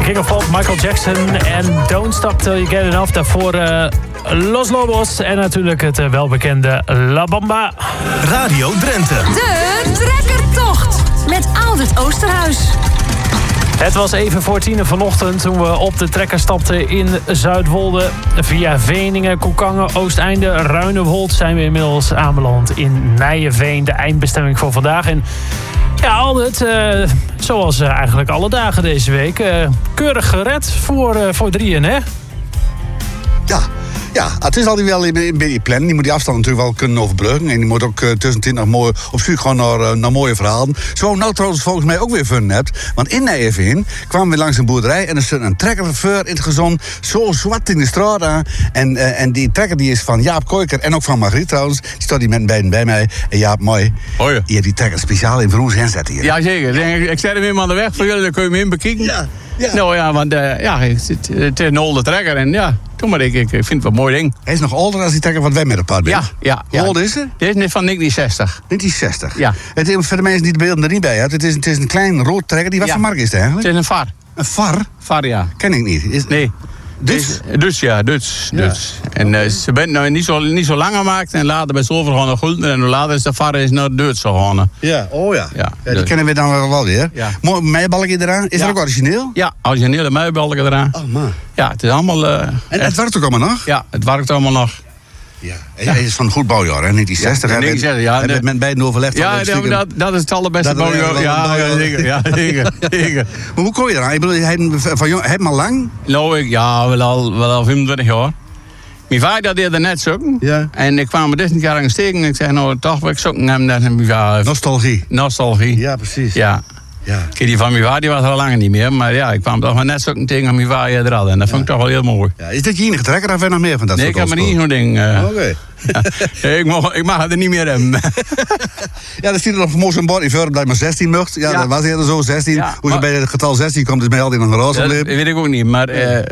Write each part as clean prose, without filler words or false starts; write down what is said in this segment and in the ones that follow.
King of Pop, Michael Jackson en Don't Stop Till You Get Enough. Daarvoor Los Lobos en natuurlijk het welbekende La Bamba. Radio Drenthe. De Trekkertocht met Aldert Oosterhuis. Het was even voor 10:00 vanochtend toen we op de trekker stapten in Zuidwolde. Via Veningen, Koekangen, Oosteinde, Ruinewold zijn we inmiddels aanbeland in Nijenveen. De eindbestemming voor vandaag. En ja, Aldert, zoals eigenlijk alle dagen deze week, keurig gered voor drieën, hè? Ja, het is altijd wel een beetje plannen. Die moet die afstand natuurlijk wel kunnen overbruggen. En die moet ook tussentien nog mooi op zoek gaan naar mooie verhalen. Zo nou trouwens volgens mij ook weer fun hebt. Want in Nijenveen kwamen we langs een boerderij. En er stond een trekkerchauffeur in het gezond. Zo zwart in de straat aan. En die trekker die is van Jaap Koiker en ook van Margriet trouwens. Die staat die met beiden bij mij. En Jaap, mooi. Hoi. Je hebt die trekker speciaal in Vroens inzetten hier. Ja, zeker. Ik zet hem helemaal aan de weg voor jullie. Dan kun je hem in bekijken. Ja. Nou ja, want het is een oude trekker. En ja, toen maar ik vind het wel een mooi ding. Hij is nog ouder dan die trekker wat wij met elkaar doen. Ja. Hoe oud is het? Dit is net van 1960. 1960. Ja. Het is voor de mensen die de beelden er niet bij hebben. Het is een klein rood trekker. Die wat voor mark is het eigenlijk? Het is een var. Een var? Var, ja. Ken ik niet. Nee. Dus. En ze bent nou niet zo lang gemaakt. En later bij zoveel gewoon nog goed. En later is de var naar Duits gegaan. Ja, oh ja. Ja, die kennen we dan wel weer. Ja. Mooi meibalkje eraan. Is dat ook origineel? Ja, originele meibalken eraan. Oh man. Ja, het is allemaal... En het werkt ook allemaal nog? Ja, het werkt allemaal nog. Ja. Hij is van een goed bouwjaar, hè? 1960. Ja, 1960, ja. Hij met beiden overlegd. Ja, dat is het allerbeste bouwjaar. Ja, zeker. Maar hoe kom je eraan? Ik bedoel, hij hem al lang? Nou, wel al 25 jaar. Mijn vader deed er net zoeken. Ja. En ik kwam me dit een keer aan steken. En ik zei, nou, toch wil ik zoeken hem. Nostalgie. Ja, precies. Ja. Die van mijn vader was al lang niet meer. Maar ja, ik kwam toch maar net zoeken tegen mijn vader er al. En dat vond ik toch wel heel mooi. Ja, is dat je enige trekker of nog meer van dat nee, soort ik heb maar niet zo'n ding. Oké. Ja, ik mag het er niet meer hebben. Ja, dan ziet er nog mooi zo'n bord in voor dat je maar 16 mocht. Ja, dat was eerder zo, 16. Ja, hoe je bij het getal 16 komt, is mij altijd nog een roze. Dat weet ik ook niet, maar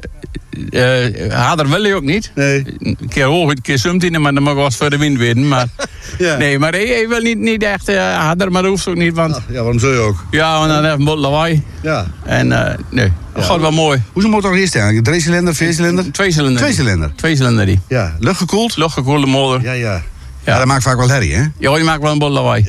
Hader wil je ook niet. Nee. Een keer hoog, een keer sumt maar dan mag ik wel eens voor de wind winnen. Maar, ja. Nee, maar hij wil niet echt Hader, maar dat hoeft ook niet. Want, ja, waarom zou je ook? Ja, want dan heeft een bot lawaai. Ja. En nee, dat gaat wel mooi. Hoezo motor is het eigenlijk? 3-cilinder, 4-cilinder? 2-cilinder. 2-cilinder die. Ja, luchtgekoeld? Luchtgekoelde motor. Ja. Ja, dat maakt vaak wel herrie, hè? Ja, die maakt wel een bot lawaai.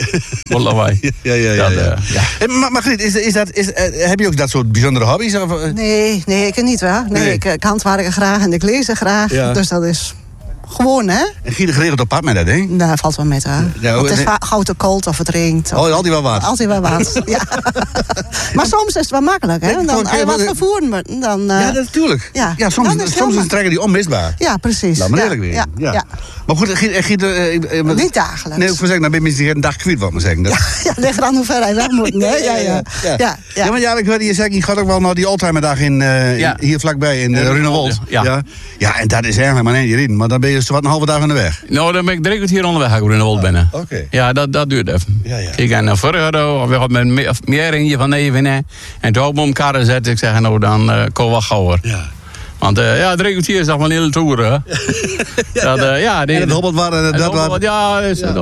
Ja. Maar Griet, heb je ook dat soort bijzondere hobby's? Of? Nee, ik niet wel. Nee. Ik handwerken graag en ik lees graag. Ja. Dus dat is gewoon, hè? En ga je geregeld op pad met dat ding? Nou, valt wel met, hè. Ja, het is gauw te koud of het regent. Oh, altijd wel wat? Altijd wel wat, ja. Maar soms is het wel makkelijk, hè. Dan, als je wat vervoeren moet, dan... ja, natuurlijk. Ja, soms is een trekker die onmisbaar. Ja, precies. Laat me eerlijk weer. Ja. Maar goed, niet dagelijks. Nee, ik wil zeggen, dan ben je misschien een dag kwijt, wat me zeggen. Ja, ligt aan hoe ver hij weg moet. Nee, Ja, maar ik hoorde je zeggen, je gaat ook wel naar die oldtimerdag hier vlakbij in Runewold. Ja, en dat is eigenlijk maar één rijden. Maar dan ben je zo wat een halve dag aan de weg. Nou, dan ben ik 3 kwartier onderweg als ik Runewold binnen. Oké. Ja, dat duurt even. Ja. Ik ga naar voren, we gaan met meer in van even. En toen op mijn karren zetten, ik zeg, nou, dan kom ik wel gauwer. Ja. Want 3 kwartier is nog wel een hele toer, hè? En het hobbelt waren dat wat. Ja, is het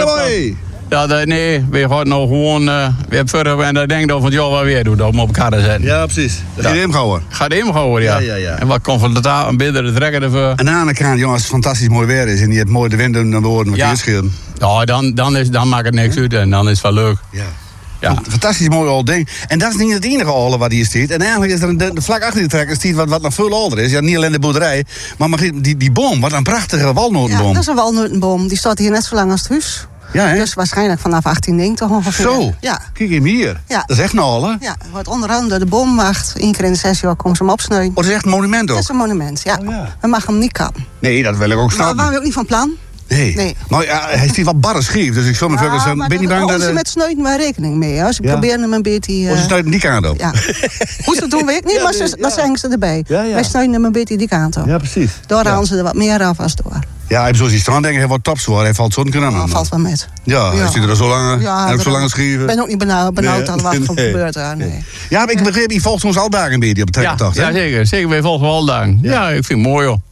nee, we gaan nou gewoon weer verder en dan denk ik van ja, wat weer doen, om op karren zetten. Ja, precies. Dat gaat hem houden. Gaat hem houden, ja. En wat comfortabel, een betere trekker ervoor. En aan de andere kant, jongens, als het fantastisch mooi weer is en je hebt mooi de wind naar de oren, wat scheelt. Ja, dan maakt het niks uit en dan is het wel leuk. Ja. Fantastisch mooi oud ding. En dat is niet het enige oude wat hier staat. En eigenlijk is er een vlak achter die trekker staat wat nog veel ouder is. Ja, niet alleen de boerderij. Maar die boom, wat een prachtige walnotenboom. Ja, dat is een walnotenboom. Die staat hier net zo lang als het huis. Ja, hè? Dus waarschijnlijk vanaf 1890 ongeveer. Zo, ja. Kijk hem hier. Ja. Dat is echt een oude. Ja, wordt onderhand door de boomwacht. 1 keer in de 6 jaar komen ze hem opsneuien. Oh, dat is echt een monument ook? Dat is een monument, ja. We mag hem niet kappen. Nee, dat wil ik ook snappen. Maar waren we ook niet van plan? Nee. Maar ja, hij is wat barre schief, dus ik zal me zeggen, ben je niet bang dat... Ze met snuiten maar rekening mee, hè. Ze proberen hem een beetje... ze snuiten die kant op? Ja. Hoe ze het doen, weet ik niet, maar dat zeggen ze erbij. Wij snuiten hem een beetje die kant op. Ja, precies. Door halen ze er wat meer af als door. Ja, hij zoals die strand denken, hij wordt topzwaar, hij valt zo'n keer aan. Hij valt wel met. Ja, hij zit er zo lang en ook zo lang schieven. Ik ben ook niet benauwd aan wat er gebeurt daar, nee. Ja, maar ik begreep, je volgt ons aldagen een beetje op de trekkertocht, hè? Ja, zeker. Zeker, wij volgen we aldagen. Ja, ik vind het mooi, joh.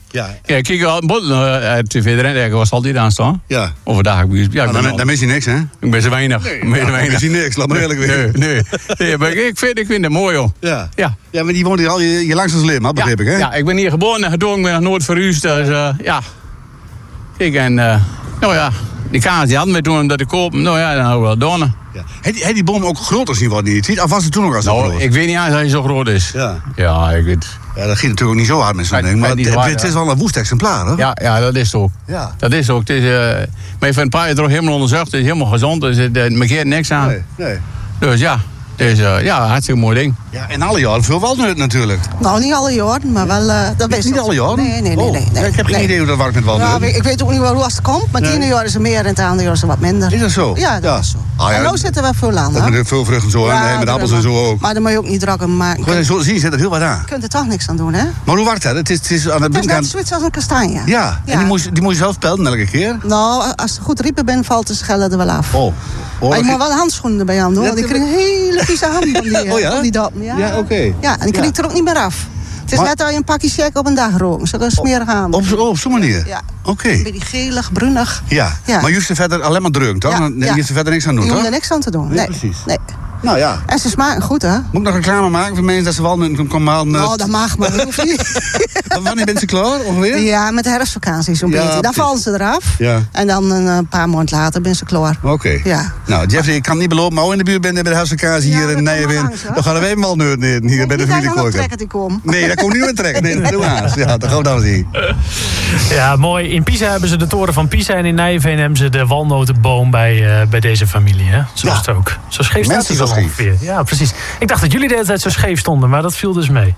Ja. Ja, kijk, TV Drenthe was altijd aan staan. Ja. Overdag. Ja, Dan mis je niks, hè? ik ben zo weinig. Dan mis je niks, laat me eerlijk weer. Nee, maar ik vind het mooi, joh. Ja. Ja. Ja, maar die woont hier al je langste leven, had begreep ik, hè? Ja, ik ben hier geboren en getogen, ben nog nooit verhuisd. Dus ja. Kijk, en nou ja, die kaas die hadden we toen om dat te kopen. Nou ja, dan hadden we wel donnen. Ja. Heeft die boom ook groter zien worden in die tijd? Of was het toen nog al zo Nou, groot? ik weet niet eens dat hij zo groot is. Ja. Ja, ik weet. Ja, dat ging natuurlijk ook niet zo hard met zo'n ding. Maar het is wel een woest exemplaar, hè? Ja, dat is het ook. Ja. Dat is ook. Het is, maar je vindt een paar jaar terug helemaal onderzocht. Het is helemaal gezond. Dus het maakt niks aan. Nee. Dus ja, het is hartstikke mooi ding. Ja, en alle jaren veel walnoot natuurlijk. Nou, niet alle jaren, maar wel... dat is Niet alle jaren? Nee. Ik heb geen idee hoe dat werkt met walnoot. Ja, ik weet ook niet wel hoe het komt, maar het ene jaar is er meer en het andere jaar is er wat minder. Is dat zo? Ja, dat is zo. Ah, ja. En nu zitten we veel aan, Dat hè? met veel vruchten en zo, en met appels en zo ook. Maar daar moet je ook niet druk aan maken. Gewoon zo zie je, zit er heel wat aan. Je kunt er toch niks aan doen, hè? Maar hoe werkt dat? Het is aan de Het is net binnenkant... zoiets als een kastanje. Ja, en die moet je zelf pelden elke keer? Nou, als ze goed riepen bent, valt de schellen er wel af. Oh. Maar je moet wel handschoenen erbij aan doen, want ik kreeg een hele vieze hand van die, Oh ja? van die dappen. Ja, oké. Ja, en die kreeg er ook niet meer af. Het is Maar- net als je een pakje check op een dag rookt. Zo een smerig aan. Op zo'n manier? Ja. Oké. Een beetje gelig, brunig. Ja. Ja. Maar je hoeft er verder alleen maar druk, toch? Je hoeft er verder niks aan doen, Je toch? moet er niks aan te doen. Nee, Nee, precies. Nee. Nou ja. En ze smaken goed, hè? Moet ik nog reclame maken voor mensen dat ze walnoten kunnen komen halen? Nou, dat mag, maar dat hoeft niet. Wanneer bent ze klaar, ongeveer? Ja, met de herfstvakantie zo'n Ja, beetje. Dan precies. vallen ze eraf. Ja. En dan een paar maanden later ben ze klaar. Oké. Ja. Nou, Jeffrey, ik kan niet beloven, maar in de buurt bent bij de huisvakantie Ja, hier dat in komt wel Nijveen. langs, hoor. Dan gaan we even walnoten hier bij de Niet dat familie je nog Kooiker. trekken die kom. Nee, dat komt niet meer trekken. Nee, dat doen we haast. Ja, dat gaan we dan zien. Ja, mooi. In Pisa hebben ze de toren van Pisa en in Nijveen hebben ze de walnotenboom bij deze familie. Hè? Zo is Ja. het ook. Zo scheef staat Mensen hij zo wel scheef. ongeveer. Ja, precies. Ik dacht dat jullie de hele tijd zo scheef stonden, maar dat viel dus mee.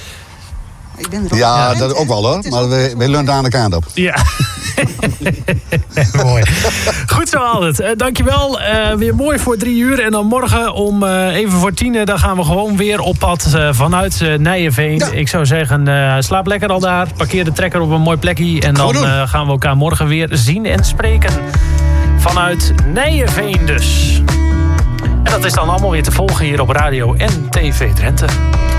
Ik ben er ook Ja, gewend, dat hè. ook wel hoor. Het is Maar ook we leunen aan de kant op. Ja. Mooi. Goed zo, Albert. Dankjewel. Weer mooi voor 3 uur. En dan morgen om even voor 10 dan gaan we gewoon weer op pad vanuit Nijeveen. Ja. Ik zou zeggen, slaap lekker al daar. Parkeer de trekker op een mooi plekje. En dan gaan we elkaar morgen weer zien en spreken. Vanuit Nijeveen dus. En dat is dan allemaal weer te volgen hier op radio en TV Drenthe.